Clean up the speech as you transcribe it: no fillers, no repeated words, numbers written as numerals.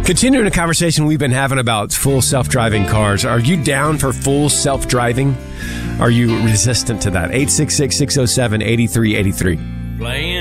Continuing a conversation we've been having about full self-driving cars. Are you down for full self-driving? Are you resistant to that? 866-607-8383.